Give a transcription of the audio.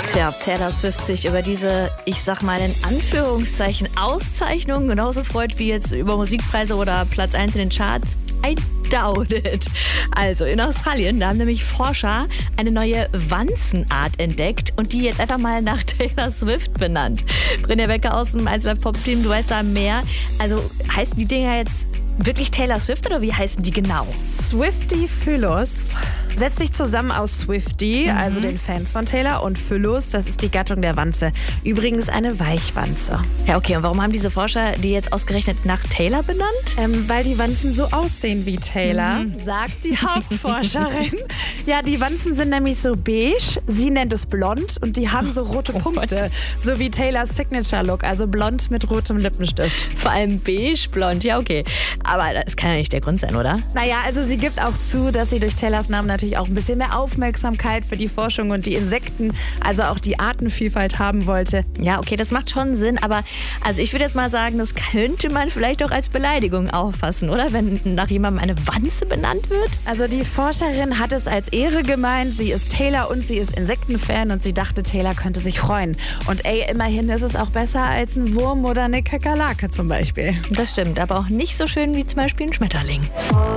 Tja, Taylor Swift sich über diese, ich sag mal in Anführungszeichen, Auszeichnung genauso freut wie jetzt über Musikpreise oder Platz 1 in den Charts. I doubt it. Also in Australien, da haben nämlich Forscher eine neue Wanzenart entdeckt und die jetzt einfach mal nach Taylor Swift benannt. Brinja Becker aus dem 1Live Pop Team, du weißt da mehr. Also heißen die Dinger jetzt wirklich Taylor Swift oder wie heißen die genau? Swiftie-Phyllos setzt sich zusammen aus Swiftie, also den Fans von Taylor, und Phyllos, das ist die Gattung der Wanze. Übrigens eine Weichwanze. Ja, okay, und warum haben diese Forscher die jetzt ausgerechnet nach Taylor benannt? Weil die Wanzen so aussehen wie Taylor, sagt die Hauptforscherin. Ja, die Wanzen sind nämlich so beige, sie nennt es blond und die haben so rote Punkte, so wie Taylors Signature-Look, also blond mit rotem Lippenstift. Vor allem beige, blond, ja okay. Aber das kann ja nicht der Grund sein, oder? Naja, also sie gibt auch zu, dass sie durch Taylors Namen natürlich auch ein bisschen mehr Aufmerksamkeit für die Forschung und die Insekten, also auch die Artenvielfalt haben wollte. Ja, okay, das macht schon Sinn, aber also ich würde jetzt mal sagen, das könnte man vielleicht auch als Beleidigung auffassen, oder? Wenn nach jemandem eine Wanze benannt wird? Also die Forscherin hat es als Ehre gemeint, sie ist Taylor und sie ist Insektenfan und sie dachte, Taylor könnte sich freuen. Und immerhin ist es auch besser als ein Wurm oder eine Kakerlake zum Beispiel. Das stimmt, aber auch nicht so schön wie zum Beispiel ein Schmetterling.